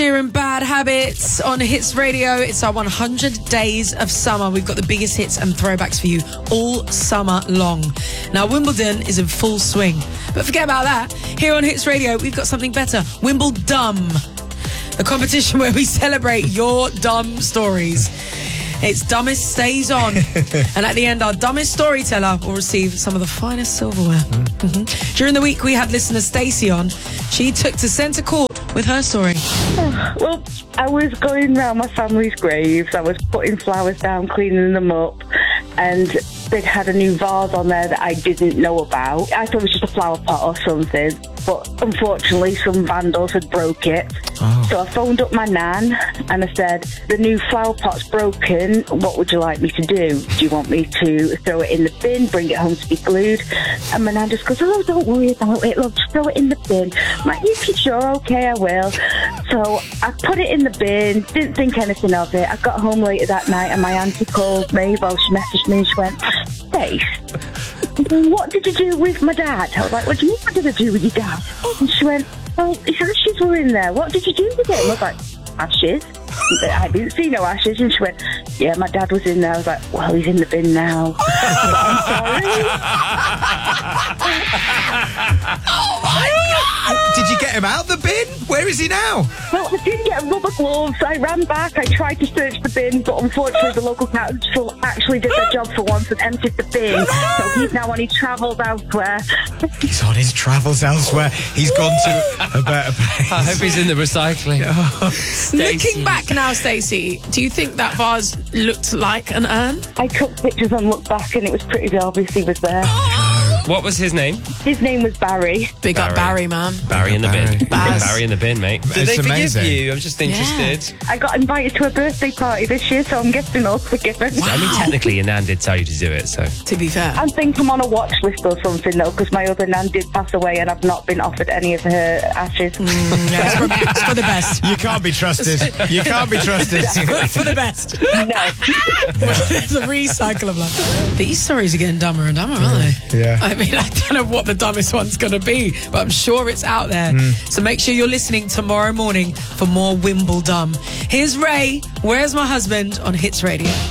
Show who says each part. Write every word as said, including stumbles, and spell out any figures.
Speaker 1: Here in Bad Habits on Hits Radio. It's our one hundred days of summer. We've got the biggest hits and throwbacks for you all summer long. Now, Wimbledon is in full swing. But forget about that. Here on Hits Radio, we've got something better. Wimbledom, the competition where we celebrate your dumb stories. It's Dumbest Stays On. And at the end, our dumbest storyteller will receive some of the finest silverware. Mm. Mm-hmm. During the week, we had listener Stacey on. She took to centre court with her story.
Speaker 2: Well, I was going round my family's graves. I was putting flowers down, cleaning them up, and they'd had a new vase on there that I didn't know about. I thought it was just a flower pot or something, but unfortunately some vandals had broke it. Oh. So I phoned up my nan and I said, the new flower pot's broken, what would you like me to do? Do you want me to throw it in the bin, bring it home to be glued? And my nan just goes, oh, don't worry about it, love, just throw it in the bin. I'm like, you sure? Okay, I will. So I put it in the bin, didn't think anything of it. I got home later that night and my auntie called me, well, she messaged me and she went, Stace, what did you do with my dad? I was like, what do you mean what did I do with your dad? And she went, well, his ashes were in there. What did you do with it? I was like, ashes? I didn't see no ashes. And she went, yeah, my dad was in there. I was like, well, he's in the bin now. I'm sorry.
Speaker 3: Oh my God! Did you get him out the bin? Where is he now?
Speaker 2: Well, I did get rubber gloves. I ran back. I tried to search the bin, but unfortunately the local council actually did their job for once and emptied the bin. So he's now on his travels elsewhere.
Speaker 3: He's on his travels elsewhere. He's gone to a better place.
Speaker 4: I hope he's in the recycling.
Speaker 1: Oh. Looking back now, Stacey, do you think that vase looked like an urn?
Speaker 2: I took pictures and looked back and it was pretty obvious he was there.
Speaker 4: What was his name?
Speaker 2: His name was Barry.
Speaker 1: Big
Speaker 4: Barry.
Speaker 1: up Barry, man.
Speaker 4: Barry in the bin.
Speaker 1: Barry.
Speaker 4: Barry in the bin, mate. Did
Speaker 3: It's
Speaker 4: they forgive
Speaker 3: amazing.
Speaker 4: you? I'm just interested.
Speaker 2: I got invited to a birthday party this year, so I'm guessing all's forgiven.
Speaker 4: I mean, technically, your nan did tell you to do it, so.
Speaker 1: To be fair.
Speaker 2: I think I'm on a watch list or something, though, because my other nan did pass away and I've not been offered any of her ashes.
Speaker 1: Mm, yeah, it's, for, it's for the best.
Speaker 3: You can't be trusted. You can't be trusted.
Speaker 1: For the best.
Speaker 2: No.
Speaker 1: It's a recycle of life. These stories are getting dumber and dumber, aren't they?
Speaker 3: Yeah.
Speaker 1: I mean, I don't know what the dumbest one's going to be, but I'm sure it's out there. Mm. So make sure you're listening tomorrow morning for more Wimbledon. Here's Ray, Where's My Husband on Hits Radio.